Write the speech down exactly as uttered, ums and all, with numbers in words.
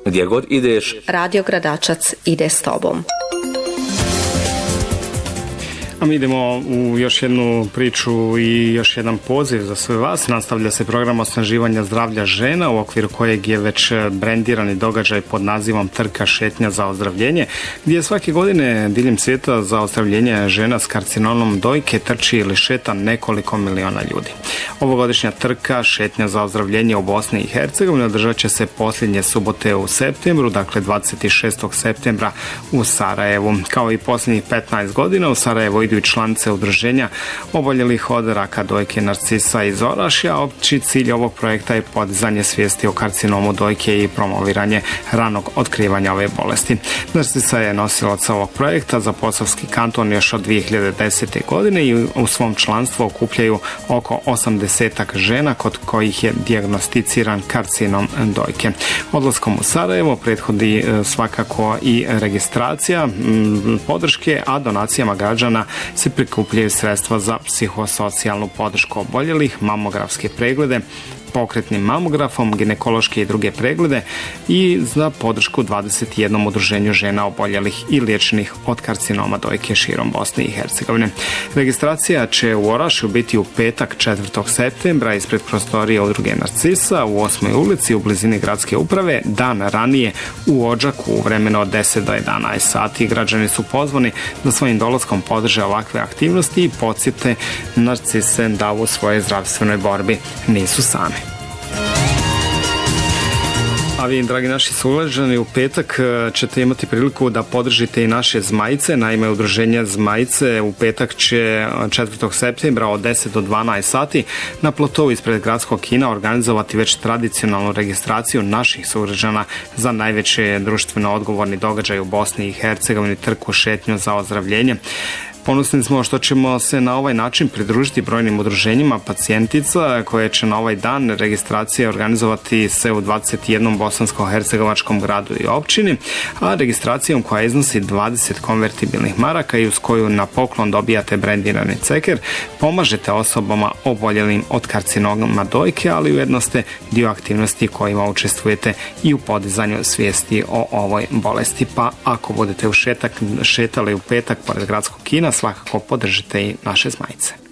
Gdje god ideš, Radio Gradačac ide s tobom. A mi idemo u još jednu priču i još jedan poziv za sve vas. Nastavlja se program osnaživanja zdravlja žena u okviru kojeg je već brendirani događaj pod nazivom Trka šetnja za ozdravljenje, gdje svake godine diljem svijeta za ozdravljenje žena s karcinomom dojke trči ili šeta nekoliko miliona ljudi. Ovogodišnja trka šetnja za ozdravljenje u Bosni i Hercegovini održat će se posljednje subote u septembru, dakle dvadeset šestog septembra u Sarajevu. Kao i posljednjih petnaest godina u Sarajevu idu i članice udruženja oboljelih od raka dojke Narcisa iz Orašja. Opći cilj ovog projekta je podizanje svijesti o karcinomu dojke i promoviranje ranog otkrivanja ove bolesti. Narcisa je nosilac ovog projekta za Posavski kanton još od dvije hiljade desete. godine i u svom članstvu okupljaju oko osamdesetak žena kod kojih je dijagnosticiran karcinom dojke. Odlaskom u Sarajevo prethodi svakako i registracija podrške, a donacijama građana se prikupljaju sredstva za psihosocijalnu podršku oboljelih, mamografske preglede, pokretnim mamografom, ginekološke i druge preglede i za podršku dvadeset jednom udruženju žena oboljelih i liječenih od karcinoma dojke širom Bosne i Hercegovine. Registracija će u Orašju biti u petak četvrtog septembra ispred prostorije udruge Narcisa u osmoj ulici u blizini gradske uprave. Dan ranije u Odžaku u vremenu od deset do jedanaest sati. Građani su pozvani da svojim dolaskom podrže ovakve aktivnosti i podsjete Narcise da u svojoj zdravstvenoj borbi nisu sami. A vi, dragi naši sugrađani, u petak ćete imati priliku da podržite i naše Zmajice. Naime, udruženje Zmajice u petak će četvrtog septembra od deset do dvanaest sati na platovu ispred gradskog kina organizovati već tradicionalnu registraciju naših sugrađana za najveće društveno odgovorni događaj u Bosni i Hercegovini, trku šetnju za ozdravljenje. Ponosni smo što ćemo se na ovaj način pridružiti brojnim udruženjima pacijentica koje će na ovaj dan registracije organizovati se u dvadeset jednom bosansko-hercegovačkom gradu i općini, a registracijom koja iznosi dvadeset konvertibilnih maraka i uz koju na poklon dobijate brendirani ceker, pomažete osobama oboljelim od karcinoma dojke, ali ujedno ste dio aktivnosti kojima učestvujete i u podizanju svijesti o ovoj bolesti. Pa ako budete u šetak, šetali u petak pored gradskog kina, svakako podržite i naše Zmajice.